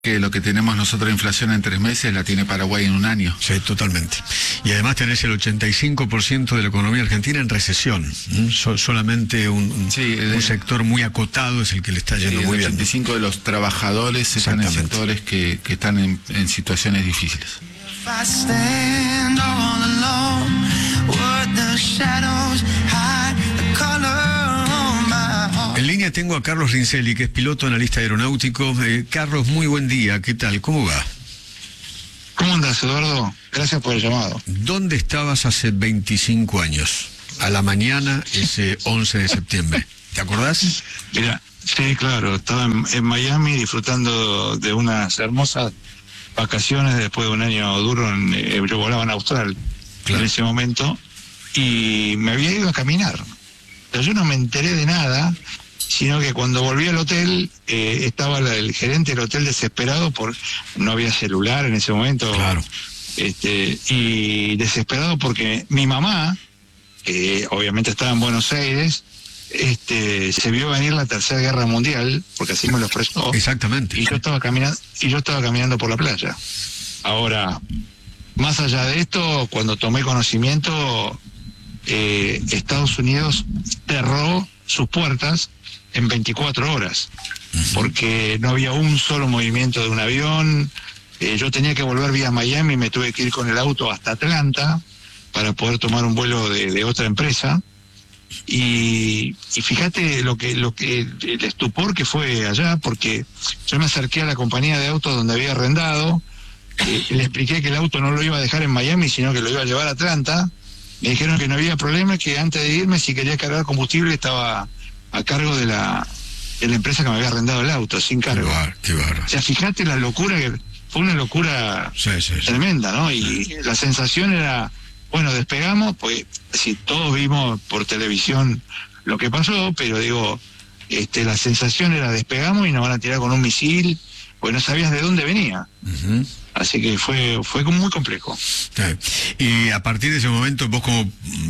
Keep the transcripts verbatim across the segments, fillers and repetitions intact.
que lo que tenemos nosotros de inflación en tres meses la tiene Paraguay en un año. Sí, totalmente. Y además tenés el ochenta y cinco por ciento de la economía argentina en recesión. ¿Mm? So, solamente un, un, sí, de, un sector muy acotado es el que le está yendo sí, muy bien. El ochenta y cinco de los trabajadores están en sectores que, que están en, en situaciones difíciles. En línea tengo a Carlos Rincelli, que es piloto analista aeronáutico. Eh, Carlos, muy buen día. ¿Qué tal? ¿Cómo va? ¿Cómo andas, Eduardo? Gracias por el llamado. ¿Dónde estabas hace veinticinco años? A la mañana, ese once de septiembre. ¿Te acordás? Mira, sí, claro. Estaba en, en Miami disfrutando de unas hermosas vacaciones después de un año duro. En, eh, yo volaba en Austral, claro, en ese momento, y me había ido a caminar. Pero yo no me enteré de nada, sino que cuando volví al hotel, eh, estaba la, el gerente del hotel desesperado, por no había celular en ese momento, claro, este, y desesperado porque mi mamá, que obviamente estaba en Buenos Aires, este, se vio venir la Tercera Guerra Mundial, porque así me lo expresó. Exactamente. Y yo estaba caminando, y yo estaba caminando por la playa. Ahora, más allá de esto, cuando tomé conocimiento, eh, Estados Unidos cerró sus puertas en veinticuatro horas, porque no había un solo movimiento de un avión. Eh, yo tenía que volver vía Miami, me tuve que ir con el auto hasta Atlanta para poder tomar un vuelo de, de otra empresa. Y, y fíjate lo que, lo que, el estupor que fue allá, porque yo me acerqué a la compañía de autos donde había arrendado, eh, le expliqué que el auto no lo iba a dejar en Miami, sino que lo iba a llevar a Atlanta. Me dijeron que no había problema, que antes de irme, si quería cargar combustible, estaba a cargo de la de la empresa que me había arrendado el auto, sin cargo. Qué bar, qué bar. O sea, fíjate la locura, que fue una locura sí, sí, sí. tremenda, ¿no? Y sí. La sensación era, bueno, despegamos, pues si todos vimos por televisión lo que pasó, pero digo, este, la sensación era despegamos y nos van a tirar con un misil, pues no sabías de dónde venía. Uh-huh. Así que fue fue muy complejo. Sí. Y a partir de ese momento, vos como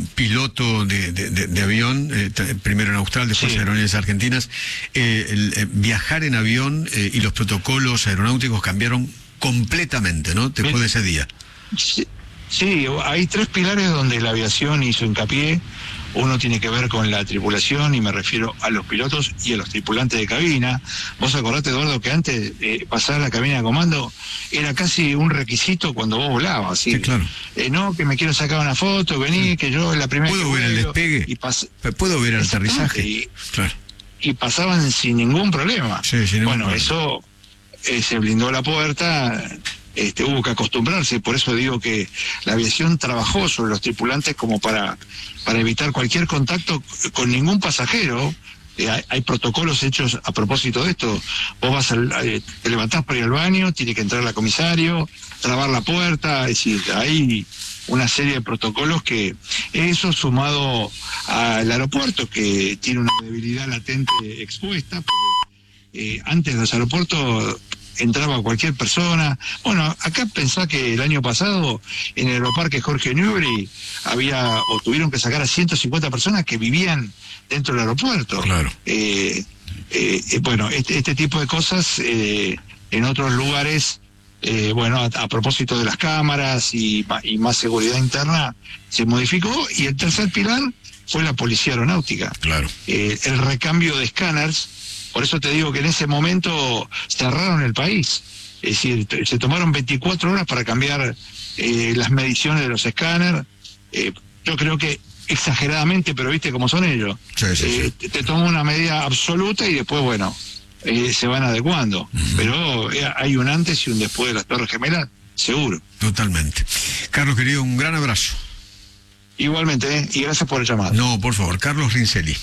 piloto de, de, de, de avión, eh, primero en Austral, después sí. en Aerolíneas Argentinas, eh, el, eh, viajar en avión eh, y los protocolos aeronáuticos cambiaron completamente, ¿no? Después de ese día. Sí, sí, hay tres pilares donde la aviación hizo hincapié. Uno tiene que ver con la tripulación, y me refiero a los pilotos y a los tripulantes de cabina. Vos acordate, Eduardo, que antes eh, pasar a la cabina de comando era casi un requisito cuando vos volabas. ¿Sí? Sí, claro. Eh, no, que me quiero sacar una foto, vení, sí. que yo la primera... ¿Puedo ver el despegue? Y pas... ¿Puedo ver el aterrizaje? Y, claro. y pasaban sin ningún problema. Sí, sin ningún bueno, problema. Eso eh, se blindó la puerta... Este, hubo que acostumbrarse, por eso digo que la aviación trabajó sobre los tripulantes como para, para evitar cualquier contacto con ningún pasajero. Eh, hay, hay protocolos hechos a propósito de esto. Vos vas al, eh, te levantás para ir al baño, tiene que entrar la comisario, trabar la puerta, es decir, hay una serie de protocolos que eso sumado al aeropuerto, que tiene una debilidad latente expuesta, porque eh, antes de los aeropuertos entraba cualquier persona. Bueno, acá pensá que el año pasado en el aeroparque Jorge Newbery había, o tuvieron que sacar a ciento cincuenta personas que vivían dentro del aeropuerto. Claro. Eh, eh, eh, bueno, este, este tipo de cosas eh, en otros lugares, eh, bueno, a, a propósito de las cámaras y, y más seguridad interna, se modificó. Y el tercer pilar fue la policía aeronáutica. Claro. Eh, el recambio de escáneres. Por eso te digo que en ese momento cerraron el país. Es decir, se tomaron veinticuatro horas para cambiar eh, las mediciones de los escáneres. Eh, yo creo que exageradamente, pero viste cómo son ellos. Sí, sí, eh, sí. Te, te toman una medida absoluta y después, bueno, eh, se van adecuando. Uh-huh. Pero eh, hay un antes y un después de las Torres Gemelas, seguro. Totalmente. Carlos, querido, un gran abrazo. Igualmente, ¿eh? Y gracias por el llamado. No, por favor, Carlos Rincelli.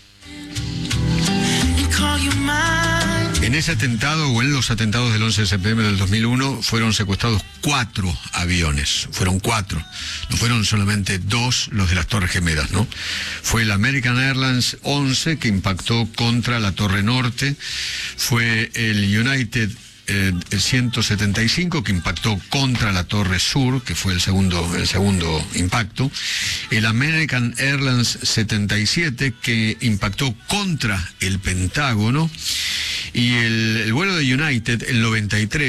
En ese atentado, o en los atentados del once de septiembre del dos mil uno, fueron secuestrados cuatro aviones. Fueron cuatro. No fueron solamente dos los de las Torres Gemelas, ¿no? Fue el American Airlines once, que impactó contra la Torre Norte. Fue el United eh, el ciento setenta y cinco, que impactó contra la Torre Sur, que fue el segundo, el segundo impacto. El American Airlines setenta y siete, que impactó contra el Pentágono. Y el, el vuelo de United, el noventa y tres,